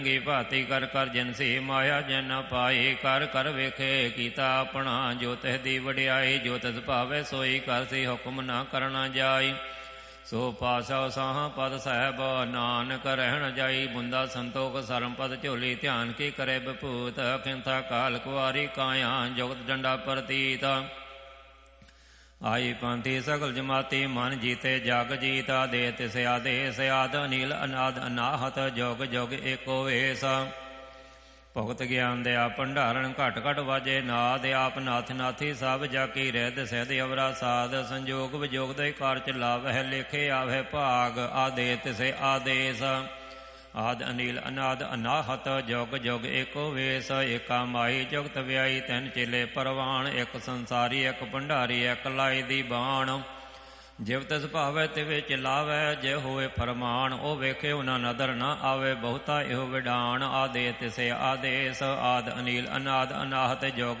ਗੀ ਭਾਤੀ ਕਰ ਕਰ ਜਿਨਸੀ ਮਾਇਆ ਜਿਨ ਨ ਪਾਈ ਕਰ ਕਰ ਵੇਖੇ ਕੀਤਾ ਆਪਣਾ ਜੋ ਤਿਸ ਦੀ ਵਡਿਆਈ ਜੋ ਤਿਸ ਭਾਵੇ ਸੋਈ ਕਰ ਸੀ ਹੁਕਮ ਨਾ ਕਰਨਾ ਜਾਈ ਸੋ ਪਾਸਾ ਸਾਹ ਪਦ ਸਾਹਿਬ ਨਾਨਕ ਰਹਿਣ ਜਾਈ ਬੁੰਦਾ ਸੰਤੋਖ ਸਰਮ ਪਦ ਝੋਲੀ ਧਿਆਨ ਕੀ ਕਰੇ ਬਭੂਤ ਅਖਿੰਥਾ ਕਾਲ ਕੁਆਰੀ ਕਾਇਆ ਜੁਗਤ ਡੰਡਾ ਪ੍ਰਤੀਤ ਆਈ ਪੰਥੀ ਸਗਲ ਜਮਾਤੀ ਮਨ ਜੀਤੇ ਜਗ ਜੀਤਾ ਦੇ ਤਿਸ ਆਦੇਸ ਆਦ ਅਨੀਲ ਅਨਾਦ ਅਨਾਹਤ ਜੁਗ ਜੁਗ ਏਕੋ ਵੇਸ ਭੁਗਤ ਗਿਆਨ ਦਿਆ ਭੰਡਾਰਨ ਘਟ ਘਟ ਵਾਜੇ ਨਾਦ ਆਪ ਨਾਥ ਨਾਥੀ ਸਭ ਜਾ ਕੀ ਰਹਿ ਸਹਿਦ ਅਵਰਾ ਸਾਧ ਸੰਜੋਗ ਵਿਜੋਗ ਦੇ ਕਾਰਜ ਲਾਵਹਿ ਲੇਖੇ ਆਵਹਿ ਭਾਗ ਆਦੇ ਤਿਸੇ ਆਦੇਸ ਆਦ ਅਨੀਲ ਅਨਾਦ ਅਨਾਹਤ ਜੁਗ ਜੁਗ ਏਕੋ ਵੇਸ ਏਕਾ ਮਾਈ ਜੁਗਤ ਵਿਆਈ ਤਿੰਨ ਚੇਲੇ ਪਰਵਾਨ ਇੱਕ ਸੰਸਾਰੀ ਇੱਕ ਭੰਡਾਰੀ ਇੱਕ ਲਾਈ ਦੀ ਬਾਣ ਜਿਵ ਤਿਸ ਭਾਵੈ ਤਿਵੇਂ ਚਲਾਵੈ ਜੇ ਹੋਏ ਫਰਮਾਨ ਉਹ ਵੇਖੇ ਉਹਨਾਂ ਨਦਰ ਨਾ ਆਵੇ ਬਹੁਤਾ ਇਹੋ ਵਿਡਾਨ ਆਦੇ ਤਿਸੇ ਆਦੇਸ ਆਦ ਅਨੀਲ ਅਨਾਦ ਅਨਾਹਤ ਜੁਗ